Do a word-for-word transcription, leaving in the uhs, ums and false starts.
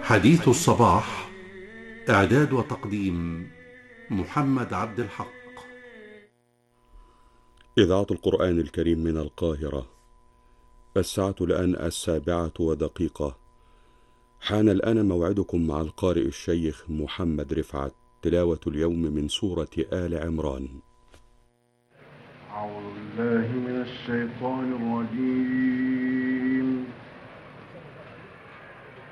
حديث الصباح. إعداد وتقديم محمد عبد الحق. إذاعة القرآن الكريم من القاهرة. الساعة الآن السابعة ودقيقة. حان الآن موعدكم مع القارئ الشيخ محمد رفعت. تلاوة اليوم من سورة آل عمران. أعوذ بالله من الشيطان الرجيم.